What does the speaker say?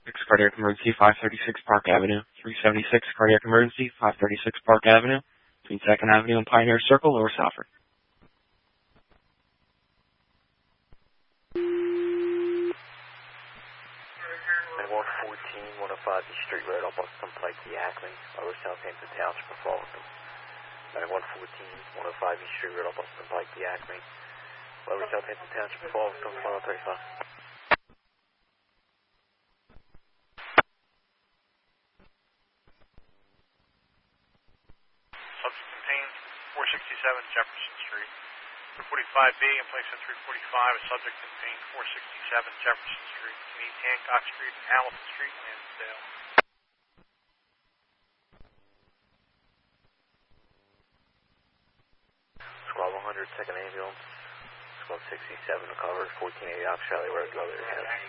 6 cardiac emergency, 536 Park Avenue. 376 cardiac emergency, 536 Park Avenue. Between 2nd Avenue and Pioneer Circle, Lower Salford. And 114, 105 East Street Road, off Boston Pike, the Acme, Lower Southampton Township of Florissant. 114, 105 East Street Road, off Boston Pike, the Acme, Lower Southampton Township of Florissant, Florida 35. Subject contained 467 Jefferson Street. 345B in place of 345. A subject contained 467 Jefferson Street. Meet Hancock Street and Allison Street, Lansdale. Squad 100, 2nd Ambulance. Squad 67 recovered. 1480 Ox Charlie Road, go there.